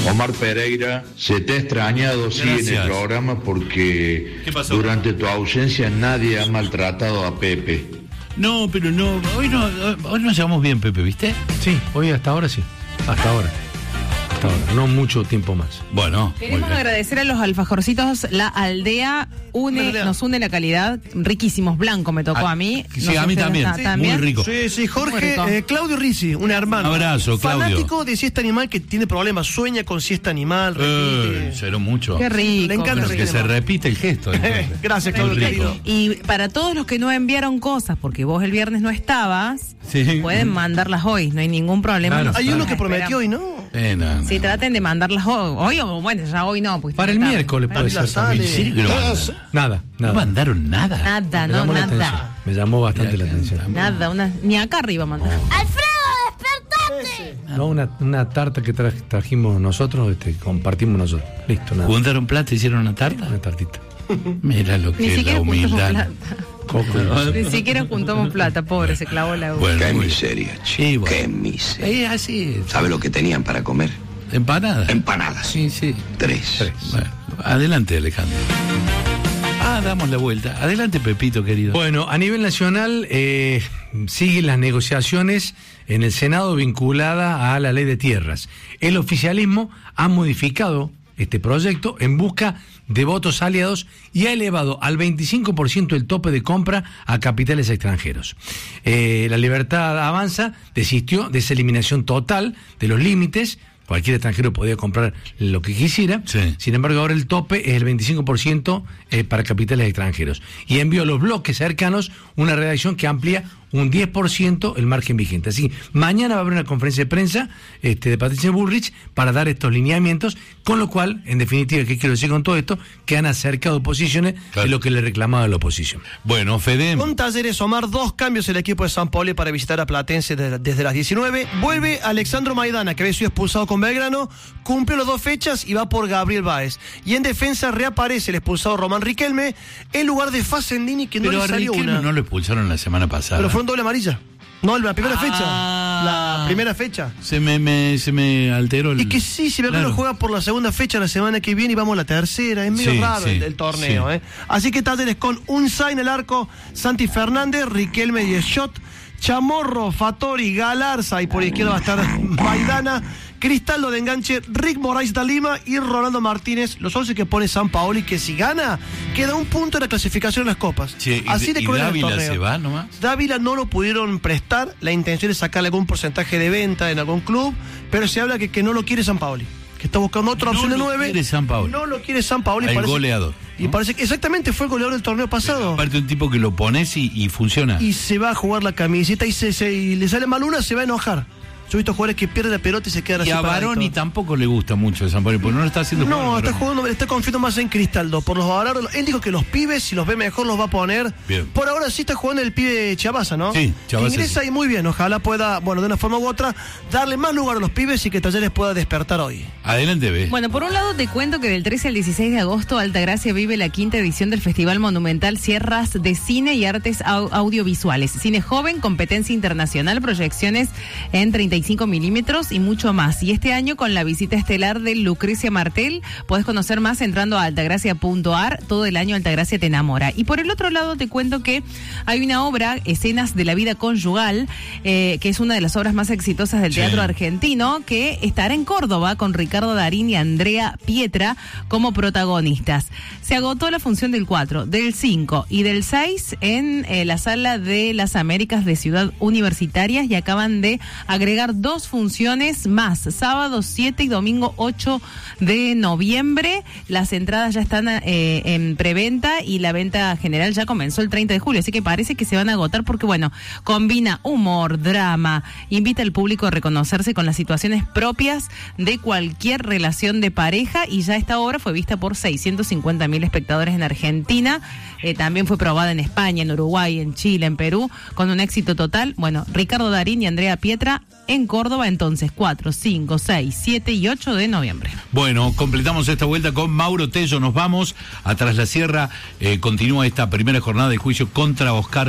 Omar Pereira, se te ha extrañado, sí, en el programa, porque durante tu ausencia nadie ha maltratado a Pepe. No, pero no, hoy nos llevamos bien, Pepe, ¿viste? Sí, hoy hasta ahora sí, hasta ahora, no mucho tiempo más. Bueno, queremos agradecer a los alfajorcitos, la aldea nos une la calidad, riquísimos, blanco me tocó a mí. Sí, a mí también, muy rico. Sí, Jorge, Claudio Rizzi, un hermano. Abrazo, Claudio. Fanático de siesta animal que tiene problemas, sueña con siesta animal, repite. Cero mucho. Qué rico. Le encanta que se repite el gesto. Gracias, Claudio, querido. Y para todos los que no enviaron cosas, porque vos el viernes no estabas, pueden mandarlas hoy, no hay ningún problema. Claro, hay uno que prometió y no. No. Si traten de mandarlas hoy o bueno, ya hoy no. Pues para el miércoles puede ser también. Nada. ¿No mandaron nada? Nada. Me llamó bastante la atención. Nada, ni acá arriba mandaron. ¡Alfredo, despertate! No, una tarta que trajimos nosotros, compartimos nosotros. Listo, nada. ¿Juntaron plata y hicieron una tarta? Una tartita. Mira lo que es la humildad. Ni siquiera juntamos plata, pobre, se clavó la bueno, qué miseria, chico. Qué miseria. Así es. ¿Sabe lo que tenían para comer? Empanadas. Sí. 3. Bueno, adelante, Alejandro. Damos la vuelta. Adelante, Pepito, querido. Bueno, a nivel nacional siguen las negociaciones en el Senado vinculadas a la ley de tierras. El oficialismo ha modificado este proyecto en busca de votos aliados y ha elevado al 25% el tope de compra a capitales extranjeros. La Libertad Avanza desistió de esa eliminación total de los límites. Cualquier extranjero podía comprar lo que quisiera. Sí. Sin embargo, ahora el tope es el 25% para capitales extranjeros. Y envió a los bloques cercanos una redacción que amplía un 10% el margen vigente. Así, mañana va a haber una conferencia de prensa de Patricia Bullrich para dar estos lineamientos, con lo cual, en definitiva, ¿qué quiero decir con todo esto? Que han acercado posiciones de lo que le reclamaba la oposición. Bueno, Fede. Con Talleres Omar, 2 cambios el equipo de San Paoli para visitar a Platense desde las 19. Vuelve Alexandro Maidana, que había sido expulsado con Belgrano, cumple las 2 fechas y va por Gabriel Báez. Y en defensa reaparece el expulsado Román Riquelme en lugar de Facendini, que no le salió una. No lo expulsaron la semana pasada. Pero fue doble amarilla. No, la primera fecha. La primera fecha. Se me alteró el... Y que sí, si Belgrano juega por la segunda fecha la semana que viene y vamos a la tercera. Es medio raro el torneo. Así que Talleres con Unzá en el arco, Santi Fernández, Riquelme y Schott, Chamorro, Fattori, Galarza, y por izquierda va a estar Maidana, Cristaldo de enganche, Rick Moraes da Lima y Rolando Martínez, los 11 que pone San Paoli, que si gana, queda un punto en la clasificación en las copas. Sí, así de cruel el Dávila torneo. Se va nomás. Dávila no lo pudieron prestar, la intención es sacarle algún porcentaje de venta en algún club, pero se habla que no lo quiere San Paoli, que está buscando otra opción de 9. No lo quiere San Paoli. El goleador. Y parece que exactamente fue el goleador del torneo pasado. Pero aparte un tipo que lo pones y funciona. Y se va a jugar la camiseta y le sale mal una, se va a enojar. Yo he visto jugadores que pierden la pelota y se quedan así. Y a Baroni tampoco le gusta mucho San Paoli, porque no lo está haciendo. No, está confiando más en Cristaldo. Por los valores, él dijo que los pibes, si los ve mejor, los va a poner. Bien. Por ahora sí está jugando el pibe Chiabaza, ¿no? Sí, Chiabaza. Ingresa ahí muy bien. Ojalá pueda, de una forma u otra, darle más lugar a los pibes y que Talleres pueda despertar hoy. Adelante, ve. Bueno, por un lado te cuento que del 13 al 16 de agosto Altagracia vive la 5ª edición del Festival Monumental Sierras de Cine y Artes Audiovisuales. Cine joven, competencia internacional, proyecciones en 35 milímetros y mucho más. Y este año con la visita estelar de Lucrecia Martel, podés conocer más entrando a altagracia.ar. Todo el año Altagracia te enamora. Y por el otro lado te cuento que hay una obra, Escenas de la Vida Conyugal, que es una de las obras más exitosas del teatro argentino, que estará en Córdoba con Ricardo Darín y Andrea Pietra como protagonistas. Se agotó la función del 4, del 5 y del 6 en la Sala de las Américas de Ciudad Universitaria y acaban de agregar 2 funciones más, sábado 7 y domingo 8 de noviembre. Las entradas ya están en preventa y la venta general ya comenzó el 30 de julio, así que parece que se van a agotar porque, combina humor, drama, invita al público a reconocerse con las situaciones propias de cualquier relación de pareja y ya esta obra fue vista por 650.000 espectadores en Argentina, también fue probada en España, en Uruguay, en Chile, en Perú, con un éxito total. Ricardo Darín y Andrea Pietra en Córdoba, entonces 4, 5, 6, 7 y 8 de noviembre. Bueno, completamos esta vuelta con Mauro Tello. Nos vamos a Tras la Sierra. Continúa esta primera jornada de juicio contra Oscar